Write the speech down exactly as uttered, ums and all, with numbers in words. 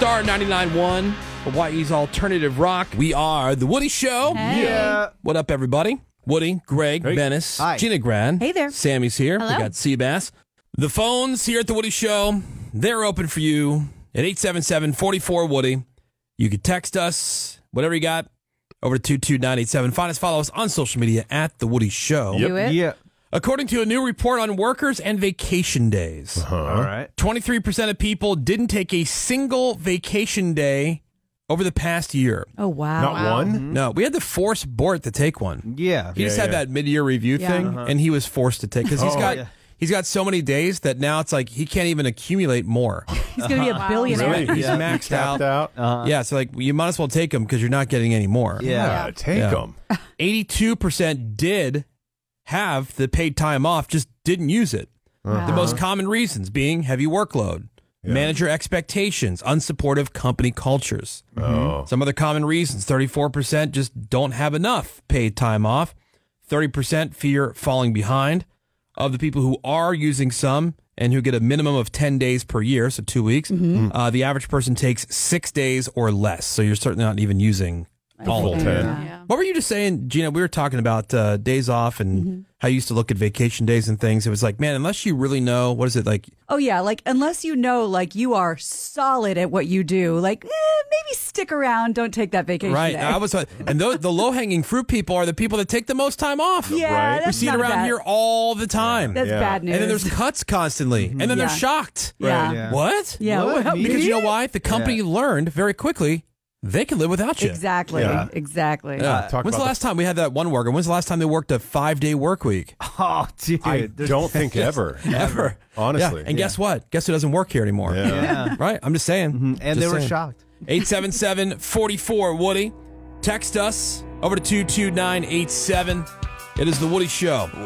Star ninety-nine point one, Hawaii's alternative rock. We are The Woody Show. Hey. Yeah. What up, everybody? Woody, Greg, Hey. Bennis, Hi. Gina Gran. Hey there. Sammy's here. Hello. We got Seabass. The phones here at The Woody Show, they're open for you at eight seven seven, four four, Woody. You can text us, whatever you got, over to two two nine eight seven. Find us, follow us on social media at The Woody Show. Do it. Yeah. According to a new report on workers and vacation days, All right. twenty-three percent of people didn't take a single vacation day over the past year. Oh, wow. Not Wow. one? No, we had to force Bort to take one. Yeah. He just Yeah, had yeah. that mid-year review Yeah. thing, Uh-huh. and he was forced to take because he's Oh, got yeah. he's got so many days that now it's like he can't even accumulate more. He's going to be a billionaire. Really? He's Yeah. maxed Tapped out. out? Uh, Yeah, so like you might as well take them because you're not getting any more. Yeah. Yeah, take Yeah. them. eighty-two percent did have the paid time off, just didn't use it. Wow. The most common reasons being heavy workload, Yeah. manager expectations, unsupportive company cultures. Oh. Some other common reasons, thirty-four percent just don't have enough paid time off. thirty percent fear falling behind. Of the people who are using some and who get a minimum of ten days per year, so two weeks, uh, the average person takes six days or less. So you're certainly not even using all Full of ten. them. Yeah. What were you just saying, Gina? We were talking about uh, days off and how you used to look at vacation days and things. It was like, man, unless you really know, what is it like? Oh, yeah. Like, unless you know, like, you are solid at what you do, like, eh, maybe stick around. Don't take that vacation Right. day. I was, uh, and the, the low hanging fruit people are the people that take the most time off. yeah, Right. that's We see it not around bad. here all the time. That's Yeah. bad news. And then there's cuts constantly. And then Yeah. they're shocked. Yeah. Yeah. What? Yeah. What? well, Me? Because you know me? why? The company Yeah. learned very quickly they can live without you. Exactly. Yeah. Exactly. Yeah. talk When's the about last time we had that one worker? When's the last time they worked a five day work week? Oh, dude. I There's- don't think ever. Ever. Honestly. Yeah. And guess what? Guess who doesn't work here anymore? Yeah. Yeah. Right? I'm just saying. And Just they were saying. shocked. eight seven seven, four four, Woody. Text us over to two two nine eight seven. It is The Woody Show.